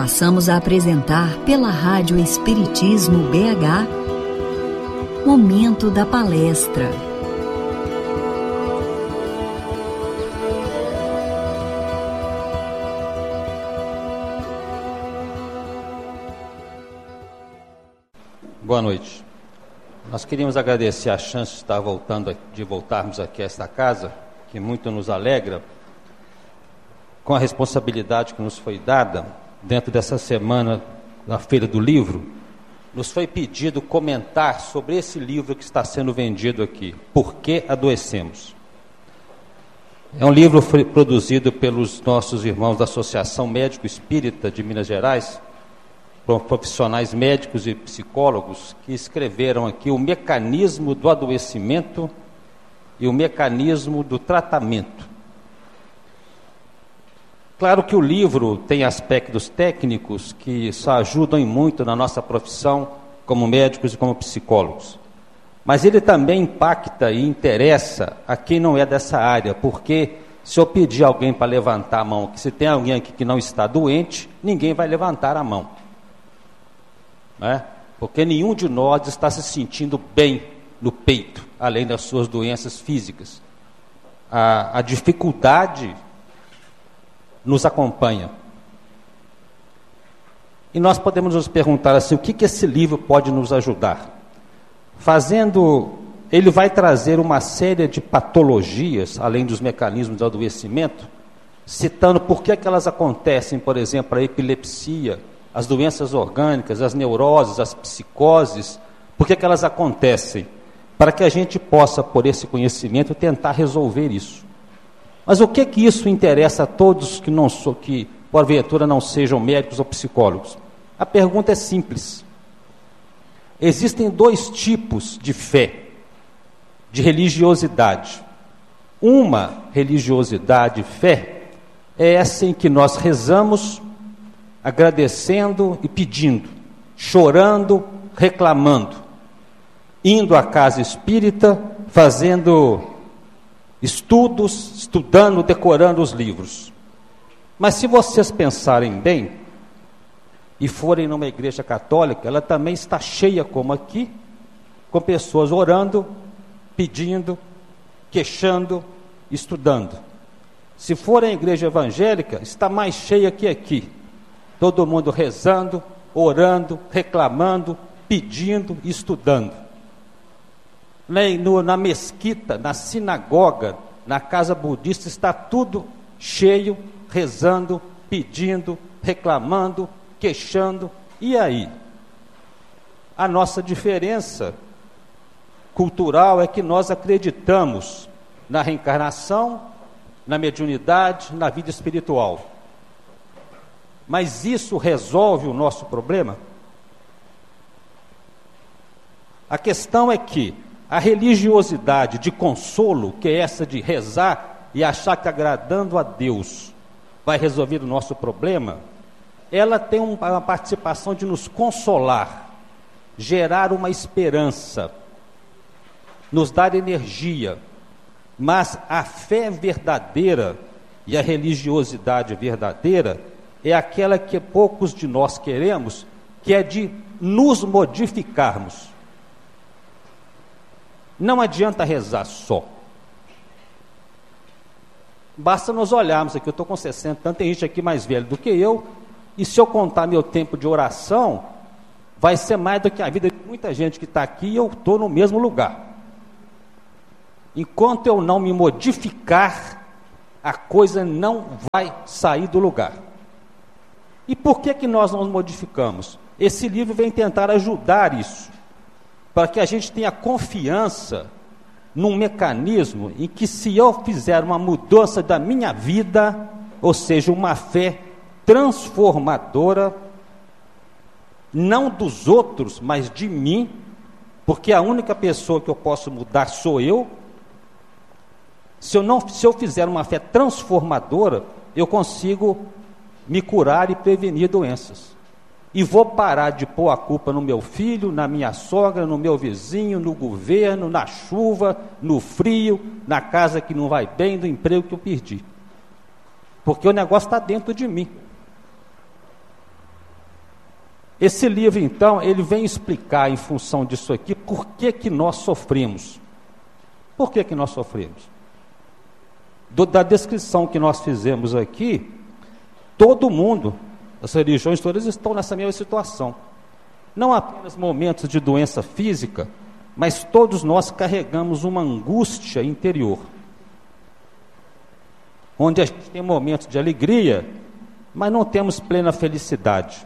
Passamos a apresentar pela Rádio Espiritismo BH, Momento da Palestra. Boa noite. Nós queríamos agradecer a chance de voltarmos aqui a esta casa, que muito nos alegra, com a responsabilidade que nos foi dada. Dentro dessa semana da Feira do Livro, nos foi pedido comentar sobre esse livro que está sendo vendido aqui, Por que Adoecemos? É um livro produzido pelos nossos irmãos da Associação Médico Espírita de Minas Gerais, profissionais médicos e psicólogos, que escreveram aqui o mecanismo do adoecimento e o mecanismo do tratamento. Claro que o livro tem aspectos técnicos que só ajudam muito na nossa profissão como médicos e como psicólogos. Mas ele também impacta e interessa a quem não é dessa área, porque se eu pedir alguém para levantar a mão, que se tem alguém aqui que não está doente, ninguém vai levantar a mão. Né? Porque nenhum de nós está se sentindo bem no peito, além das suas doenças físicas. A dificuldade nos acompanha. E nós podemos nos perguntar assim, o que esse livro pode nos ajudar? Ele vai trazer uma série de patologias, além dos mecanismos do adoecimento, citando por que elas acontecem, por exemplo, a epilepsia, as doenças orgânicas, as neuroses, as psicoses, por que elas acontecem? Para que a gente possa, por esse conhecimento, tentar resolver isso. Mas o que isso interessa a todos que porventura não sejam médicos ou psicólogos? A pergunta é simples. Existem dois tipos de fé, de religiosidade. Uma religiosidade, fé, é essa em que nós rezamos, agradecendo e pedindo, chorando, reclamando, indo à casa espírita, fazendo estudos, estudando, decorando os livros. Mas se vocês pensarem bem e forem numa igreja católica, ela também está cheia, como aqui, com pessoas orando, pedindo, queixando, estudando. Se forem à igreja evangélica, está mais cheia que aqui. Todo mundo rezando, orando, reclamando, pedindo e estudando. Na mesquita, na sinagoga, na casa budista, está tudo cheio, rezando, pedindo, reclamando, queixando. E aí? A nossa diferença cultural é que nós acreditamos na reencarnação, na mediunidade, na vida espiritual. Mas isso resolve o nosso problema? A questão é que a religiosidade de consolo, que é essa de rezar e achar que agradando a Deus vai resolver o nosso problema, ela tem uma participação de nos consolar, gerar uma esperança, nos dar energia. Mas a fé verdadeira e a religiosidade verdadeira é aquela que poucos de nós queremos, que é de nos modificarmos. Não adianta rezar só. Basta nós olharmos aqui, eu estou com 60 anos, tem gente aqui mais velho do que eu, e se eu contar meu tempo de oração, vai ser mais do que a vida de muita gente que está aqui, e eu estou no mesmo lugar. Enquanto eu não me modificar, a coisa não vai sair do lugar. E por que nós não nos modificamos? Esse livro vem tentar ajudar isso, para que a gente tenha confiança num mecanismo em que, se eu fizer uma mudança da minha vida, ou seja, uma fé transformadora, não dos outros, mas de mim, porque a única pessoa que eu posso mudar sou eu. Se eu fizer uma fé transformadora, eu consigo me curar e prevenir doenças. E vou parar de pôr a culpa no meu filho, na minha sogra, no meu vizinho, no governo, na chuva, no frio, na casa que não vai bem, do emprego que eu perdi. Porque o negócio está dentro de mim. Esse livro, então, ele vem explicar, em função disso aqui, por que nós sofremos. Por que nós sofremos? Da descrição que nós fizemos aqui, todo mundo, as religiões todas estão nessa mesma situação. Não apenas momentos de doença física, mas todos nós carregamos uma angústia interior. Onde a gente tem momentos de alegria, mas não temos plena felicidade.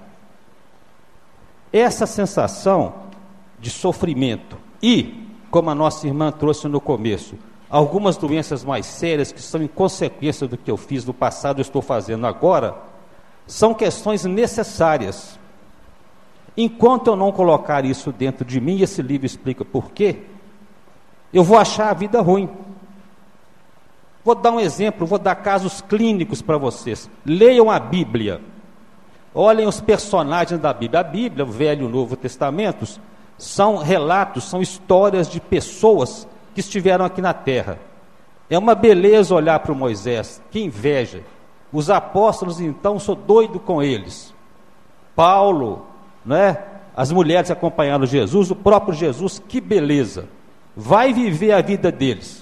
Essa sensação de sofrimento e, como a nossa irmã trouxe no começo, algumas doenças mais sérias que são em consequência do que eu fiz no passado e estou fazendo agora, são questões necessárias. Enquanto eu não colocar isso dentro de mim, esse livro explica por quê, eu vou achar a vida ruim. Vou dar um exemplo, vou dar casos clínicos para vocês. Leiam a Bíblia. Olhem os personagens da Bíblia. A Bíblia, o Velho e o Novo Testamentos, são relatos, são histórias de pessoas que estiveram aqui na terra. É uma beleza olhar para o Moisés, que inveja. Os apóstolos, então, sou doido com eles. Paulo, né? As mulheres acompanharam Jesus, o próprio Jesus, que beleza. Vai viver a vida deles.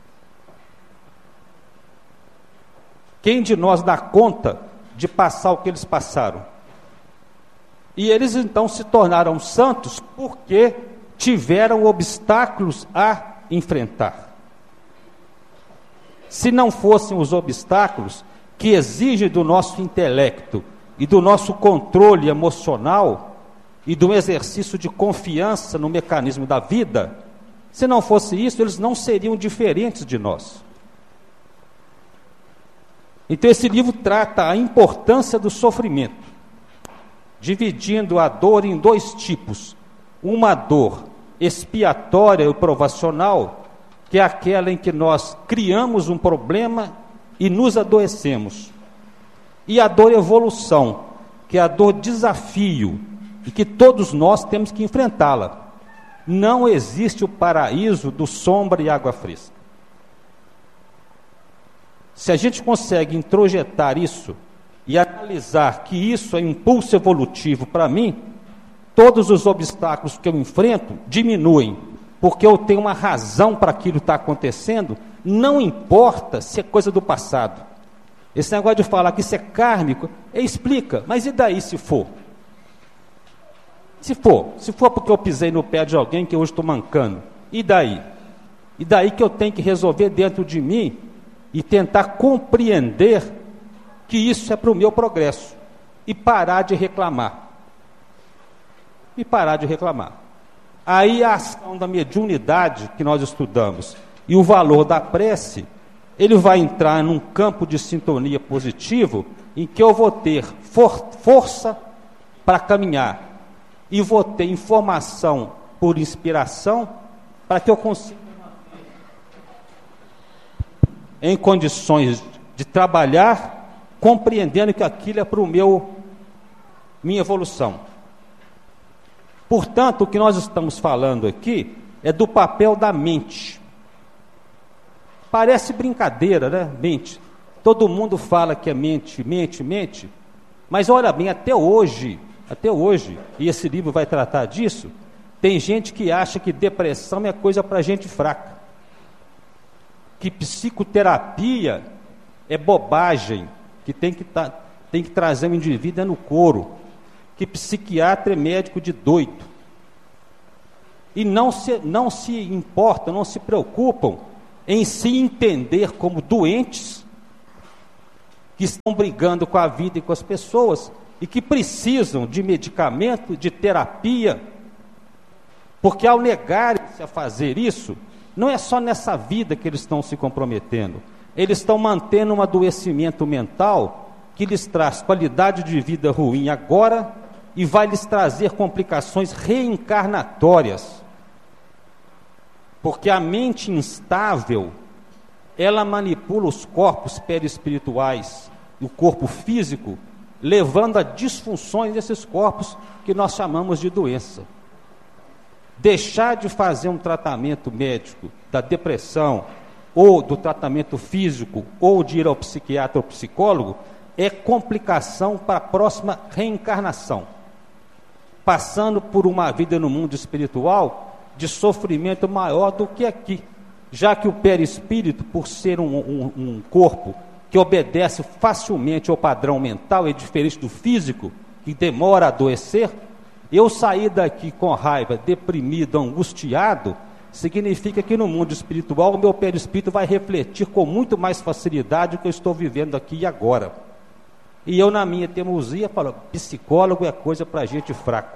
Quem de nós dá conta de passar o que eles passaram? E eles então se tornaram santos porque tiveram obstáculos a enfrentar. Se não fossem os obstáculos que exigem do nosso intelecto e do nosso controle emocional e do exercício de confiança no mecanismo da vida, se não fosse isso, eles não seriam diferentes de nós. Então esse livro trata a importância do sofrimento, dividindo a dor em dois tipos. Uma dor expiatória e provacional, que é aquela em que nós criamos um problema e nos adoecemos. E a dor evolução, que é a dor desafio, e que todos nós temos que enfrentá-la. Não existe o paraíso do sombra e água fresca. Se a gente consegue introjetar isso e analisar que isso é impulso evolutivo para mim, todos os obstáculos que eu enfrento diminuem, porque eu tenho uma razão para aquilo que está acontecendo, não importa se é coisa do passado. Esse negócio de falar que isso é kármico, explica, mas e daí se for? Se for porque eu pisei no pé de alguém que hoje estou mancando, e daí? E daí que eu tenho que resolver dentro de mim e tentar compreender que isso é para o meu progresso e parar de reclamar. Aí a ação da mediunidade que nós estudamos e o valor da prece, ele vai entrar num campo de sintonia positivo em que eu vou ter força para caminhar e vou ter informação por inspiração para que eu consiga em condições de trabalhar, compreendendo que aquilo é para o minha evolução. Portanto, o que nós estamos falando aqui é do papel da mente. Parece brincadeira, né? Mente. Todo mundo fala que é mente, mas olha bem, até hoje, e esse livro vai tratar disso, tem gente que acha que depressão é coisa para gente fraca. Que psicoterapia é bobagem, que tem que trazer o indivíduo no couro, que psiquiatra é médico de doido. E não se importam, não se preocupam em se entender como doentes, que estão brigando com a vida e com as pessoas, e que precisam de medicamento, de terapia, porque ao negarem-se a fazer isso, não é só nessa vida que eles estão se comprometendo, eles estão mantendo um adoecimento mental que lhes traz qualidade de vida ruim agora e vai lhes trazer complicações reencarnatórias. Porque a mente instável, ela manipula os corpos perispirituais, o corpo físico, levando a disfunções desses corpos que nós chamamos de doença. Deixar de fazer um tratamento médico da depressão, ou do tratamento físico, ou de ir ao psiquiatra ou psicólogo, é complicação para a próxima reencarnação. passando por uma vida no mundo espiritual de sofrimento maior do que aqui, já que o perispírito, por ser um corpo que obedece facilmente ao padrão mental, é diferente do físico, que demora a adoecer. Eu sair daqui com raiva, deprimido, angustiado, significa que no mundo espiritual o meu perispírito vai refletir com muito mais facilidade o que eu estou vivendo aqui e agora. E eu, na minha teimosia, falo, psicólogo é coisa para gente fraco.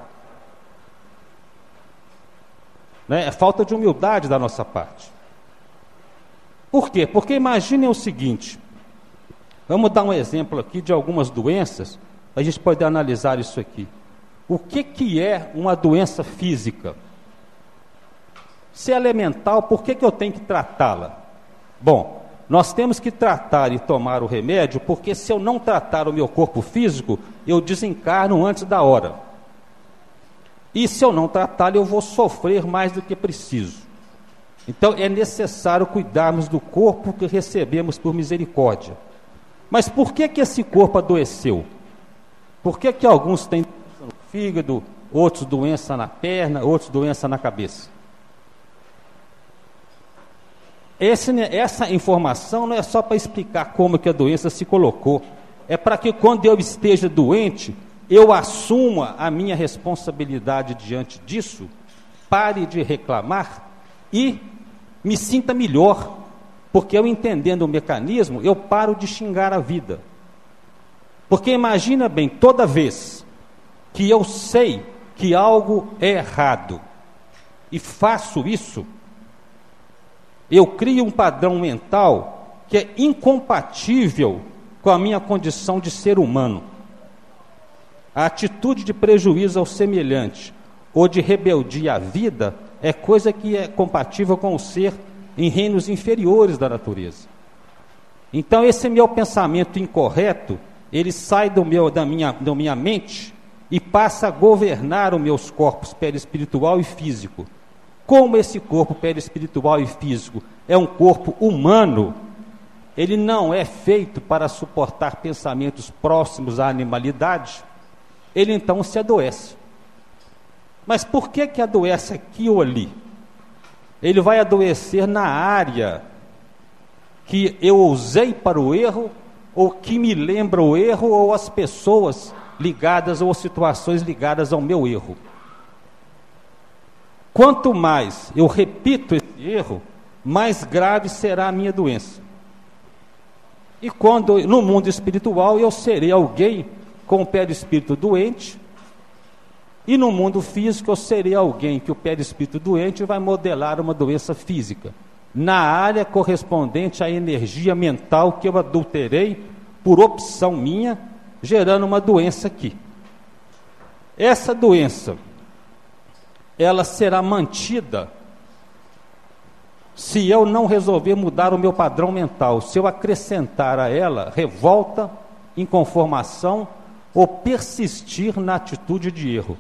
Né? É falta de humildade da nossa parte. Por quê? Porque imaginem o seguinte, vamos dar um exemplo aqui de algumas doenças, para a gente poder analisar isso aqui. O que é uma doença física? Se é mental, por que eu tenho que tratá-la? Bom, nós temos que tratar e tomar o remédio, porque se eu não tratar o meu corpo físico, eu desencarno antes da hora. E se eu não tratá-lo, eu vou sofrer mais do que preciso. Então é necessário cuidarmos do corpo que recebemos por misericórdia. Mas por que esse corpo adoeceu? Por que alguns têm doença no fígado, outros doença na perna, outros doença na cabeça? Essa informação não é só para explicar como que a doença se colocou, é para que quando eu esteja doente, eu assuma a minha responsabilidade diante disso, pare de reclamar e me sinta melhor, porque eu entendendo o mecanismo, eu paro de xingar a vida. Porque imagina bem, toda vez que eu sei que algo é errado e faço isso, eu crio um padrão mental que é incompatível com a minha condição de ser humano. A atitude de prejuízo ao semelhante ou de rebeldia à vida é coisa que é compatível com o ser em reinos inferiores da natureza. Então esse meu pensamento incorreto, ele sai da minha mente e passa a governar os meus corpos perispiritual e físico. Como esse corpo perispiritual e físico é um corpo humano, ele não é feito para suportar pensamentos próximos à animalidade, ele então se adoece. Mas por que adoece aqui ou ali? Ele vai adoecer na área que eu usei para o erro, ou que me lembra o erro, ou as pessoas ligadas, ou situações ligadas ao meu erro. Quanto mais eu repito esse erro, mais grave será a minha doença. E quando no mundo espiritual eu serei alguém com o perispírito doente, e no mundo físico eu serei alguém que o perispírito doente vai modelar uma doença física, na área correspondente à energia mental que eu adulterei por opção minha, gerando uma doença aqui. Essa doença, ela será mantida se eu não resolver mudar o meu padrão mental, se eu acrescentar a ela revolta, inconformação ou persistir na atitude de erro.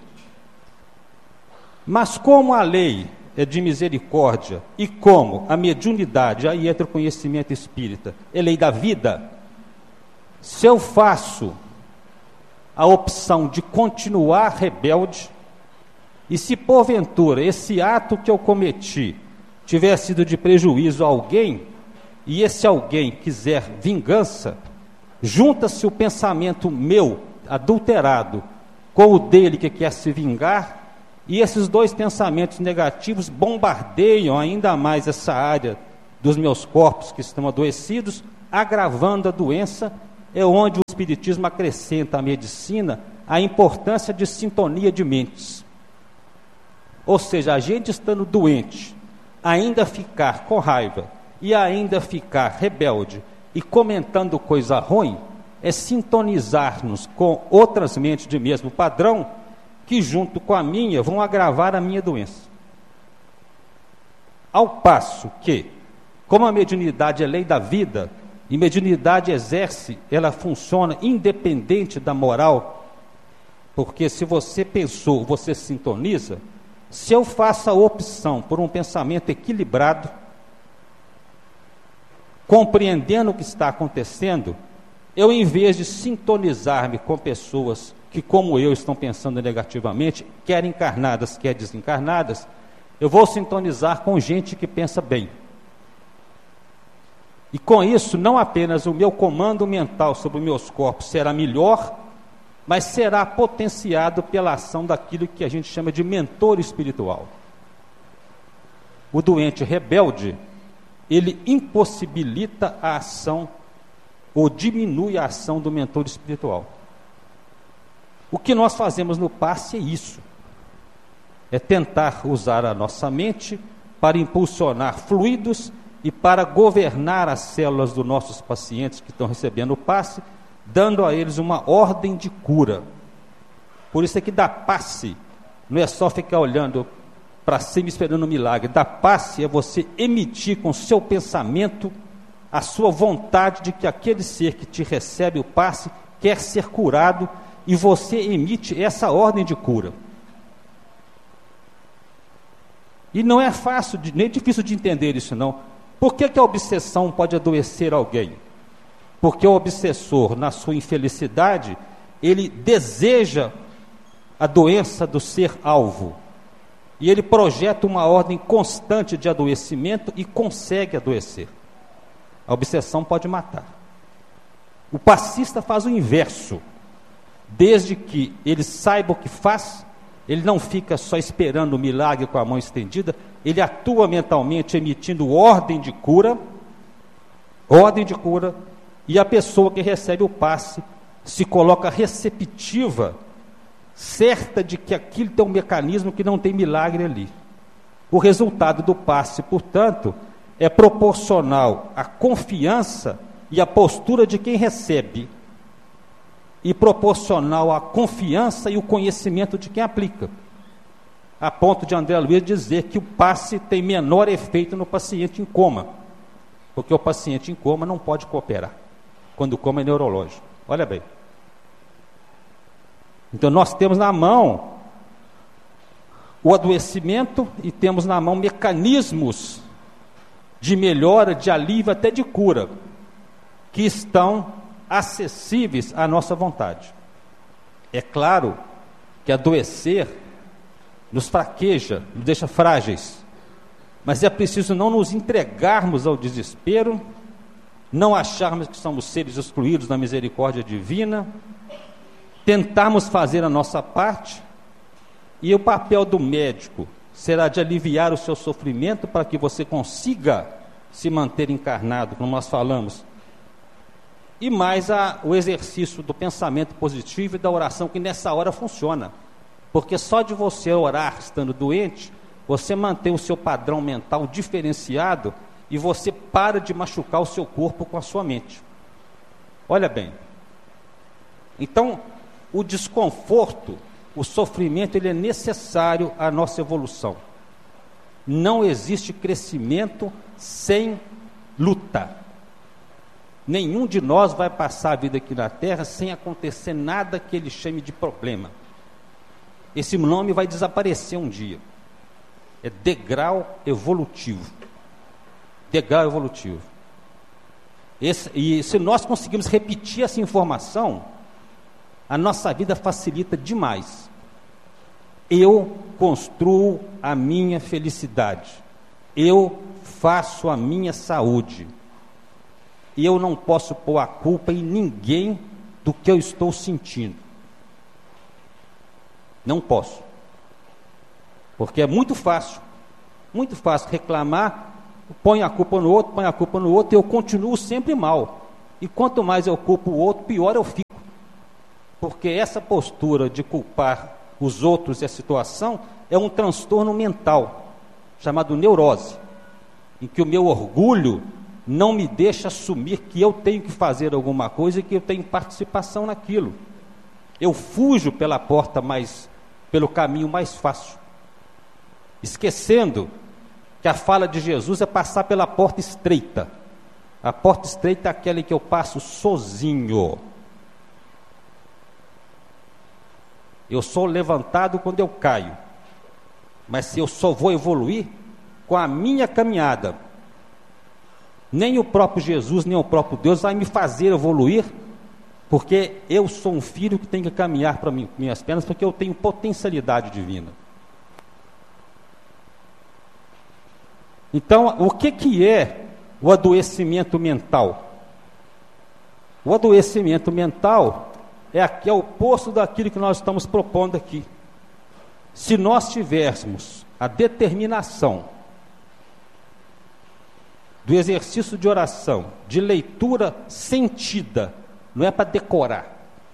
Mas como a lei é de misericórdia e como a mediunidade, aí entra o conhecimento espírita, é lei da vida, se eu faço a opção de continuar rebelde, e se porventura esse ato que eu cometi tiver sido de prejuízo a alguém, e esse alguém quiser vingança, junta-se o pensamento meu, adulterado, com o dele que quer se vingar, e esses dois pensamentos negativos bombardeiam ainda mais essa área dos meus corpos que estão adoecidos, agravando a doença. É onde o Espiritismo acrescenta à medicina a importância de sintonia de mentes. Ou seja, a gente estando doente, ainda ficar com raiva e ainda ficar rebelde e comentando coisa ruim, é sintonizar-nos com outras mentes de mesmo padrão, que junto com a minha vão agravar a minha doença. Ao passo que, como a mediunidade é lei da vida, e mediunidade exerce, ela funciona independente da moral, porque se você pensou, você sintoniza. Se eu faço a opção por um pensamento equilibrado, compreendendo o que está acontecendo, eu, em vez de sintonizar-me com pessoas que, como eu, estão pensando negativamente, quer encarnadas, quer desencarnadas, eu vou sintonizar com gente que pensa bem. E com isso, não apenas o meu comando mental sobre os meus corpos será melhor, mas será potenciado pela ação daquilo que a gente chama de mentor espiritual. O doente rebelde, ele impossibilita a ação ou diminui a ação do mentor espiritual. O que nós fazemos no passe é isso. É tentar usar a nossa mente para impulsionar fluidos e para governar as células dos nossos pacientes que estão recebendo o passe, dando a eles uma ordem de cura. Por isso é que dar passe não é só ficar olhando para cima esperando um milagre. Dar passe é você emitir com seu pensamento a sua vontade de que aquele ser que te recebe o passe quer ser curado, e você emite essa ordem de cura. E não é fácil, nem difícil de entender isso não. Por que a obsessão pode adoecer alguém? Porque o obsessor, na sua infelicidade, ele deseja a doença do ser alvo. E ele projeta uma ordem constante de adoecimento e consegue adoecer. A obsessão pode matar. O passista faz o inverso. Desde que ele saiba o que faz, ele não fica só esperando o milagre com a mão estendida, ele atua mentalmente emitindo ordem de cura, e a pessoa que recebe o passe se coloca receptiva, certa de que aquilo tem um mecanismo que não tem milagre ali. O resultado do passe, portanto, é proporcional à confiança e à postura de quem recebe, e proporcional à confiança e o conhecimento de quem aplica, a ponto de André Luiz dizer que o passe tem menor efeito no paciente em coma, porque o paciente em coma não pode cooperar, quando o coma é neurológico. Olha bem. Então nós temos na mão o adoecimento e temos na mão mecanismos de melhora, de alívio, até de cura, que estão acessíveis à nossa vontade. É claro que adoecer nos fraqueja, nos deixa frágeis, mas é preciso não nos entregarmos ao desespero, não acharmos que somos seres excluídos da misericórdia divina, tentarmos fazer a nossa parte, e o papel do médico será de aliviar o seu sofrimento para que você consiga se manter encarnado, como nós falamos, e mais o exercício do pensamento positivo e da oração, que nessa hora funciona, porque só de você orar estando doente, você mantém o seu padrão mental diferenciado e você para de machucar o seu corpo com a sua mente. Olha bem, então o desconforto, o sofrimento, ele é necessário à nossa evolução. Não existe crescimento sem luta. Nenhum de nós vai passar a vida aqui na Terra sem acontecer nada que ele chame de problema. Esse nome vai desaparecer um dia. É degrau evolutivo. Degrau evolutivo. E se nós conseguirmos repetir essa informação, a nossa vida facilita demais. Eu construo a minha felicidade. Eu faço a minha saúde. E eu não posso pôr a culpa em ninguém do que eu estou sentindo. Não posso. Porque é muito fácil reclamar, põe a culpa no outro, e eu continuo sempre mal. E quanto mais eu culpo o outro, pior eu fico. Porque essa postura de culpar os outros e a situação é um transtorno mental, chamado neurose, em que o meu orgulho não me deixa assumir que eu tenho que fazer alguma coisa e que eu tenho participação naquilo. Eu fujo pelo caminho mais fácil, esquecendo que a fala de Jesus é passar pela porta estreita. A porta estreita é aquela que eu passo sozinho. Eu sou levantado quando eu caio, mas eu só vou evoluir com a minha caminhada. Nem o próprio Jesus, nem o próprio Deus vai me fazer evoluir Porque eu sou um filho que tem que caminhar para minhas pernas, porque eu tenho potencialidade divina. Então, o que é o adoecimento mental? O adoecimento mental é o oposto daquilo que nós estamos propondo aqui. Se nós tivéssemos a determinação do exercício de oração, de leitura sentida, não é para decorar.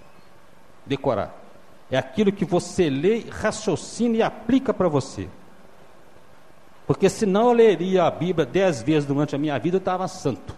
É aquilo que você lê, raciocina e aplica para você. Porque senão eu leria a Bíblia 10 vezes durante a minha vida, eu estava santo.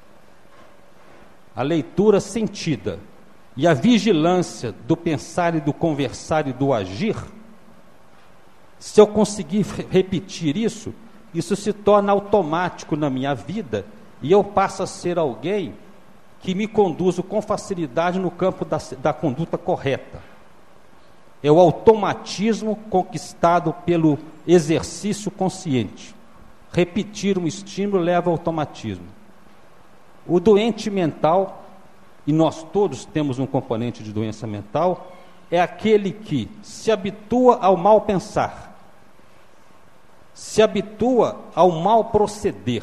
A leitura sentida e a vigilância do pensar e do conversar e do agir, se eu conseguir repetir isso se torna automático na minha vida e eu passo a ser alguém que me conduzo com facilidade no campo da conduta correta. É o automatismo conquistado pelo exercício consciente. Repetir um estímulo leva ao automatismo. O doente mental, e nós todos temos um componente de doença mental, é aquele que se habitua ao mal pensar, se habitua ao mal proceder,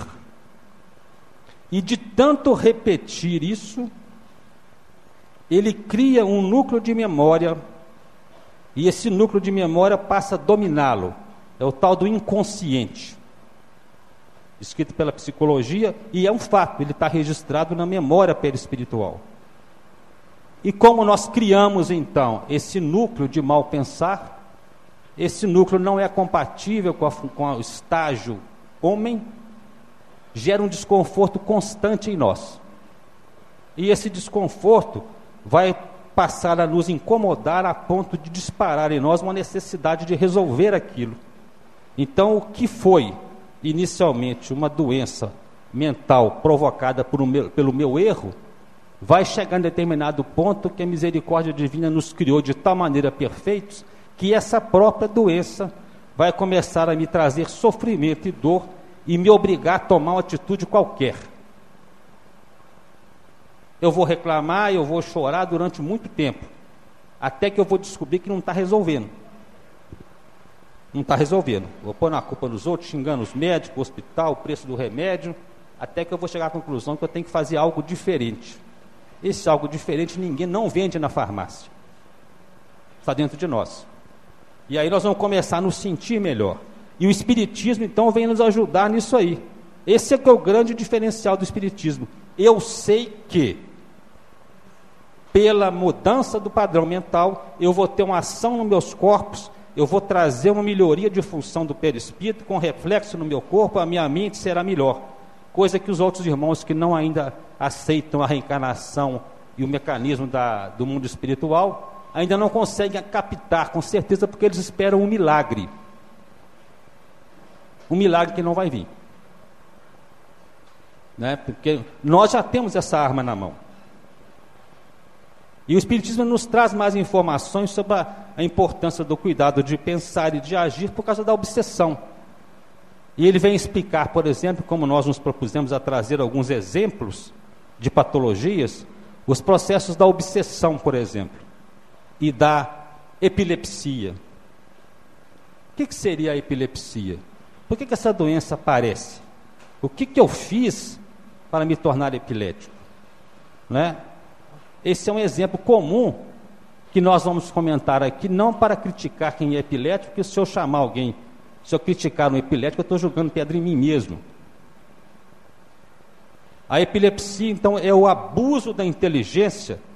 e de tanto repetir isso, ele cria um núcleo de memória, e esse núcleo de memória passa a dominá-lo. É o tal do inconsciente, escrito pela psicologia, e é um fato, ele está registrado na memória perispiritual. E como nós criamos então esse núcleo de mal pensar, esse núcleo não é compatível com o estágio homem, gera um desconforto constante em nós. E esse desconforto vai passar a nos incomodar a ponto de disparar em nós uma necessidade de resolver aquilo. Então, o que foi inicialmente uma doença mental provocada pelo meu erro, vai chegar em determinado ponto que a misericórdia divina nos criou de tal maneira perfeitos, que essa própria doença vai começar a me trazer sofrimento e dor e me obrigar a tomar uma atitude qualquer. Eu vou reclamar, eu vou chorar durante muito tempo, até que eu vou descobrir que não está resolvendo. Não está resolvendo. Vou pôr na culpa nos outros, xingando os médicos, o hospital, o preço do remédio, até que eu vou chegar à conclusão que eu tenho que fazer algo diferente. Esse algo diferente ninguém não vende na farmácia. Está dentro de nós. E aí nós vamos começar a nos sentir melhor. E o Espiritismo, então, vem nos ajudar nisso aí. Esse é que é o grande diferencial do Espiritismo. Eu sei que, pela mudança do padrão mental, eu vou ter uma ação nos meus corpos, eu vou trazer uma melhoria de função do perispírito, com reflexo no meu corpo, a minha mente será melhor. Coisa que os outros irmãos que não ainda aceitam a reencarnação e o mecanismo do mundo espiritual, ainda não conseguem captar, com certeza, porque eles esperam um milagre. Um milagre que não vai vir. Né? Porque nós já temos essa arma na mão. E o Espiritismo nos traz mais informações sobre a importância do cuidado de pensar e de agir por causa da obsessão. E ele vem explicar, por exemplo, como nós nos propusemos a trazer alguns exemplos de patologias, os processos da obsessão, por exemplo, e da epilepsia. O que seria a epilepsia? Por que essa doença aparece? O que eu fiz para me tornar epilético? Né? Esse é um exemplo comum que nós vamos comentar aqui, não para criticar quem é epilético, porque se eu chamar alguém, se eu criticar um epilético, eu estou jogando pedra em mim mesmo. A epilepsia, então, é o abuso da inteligência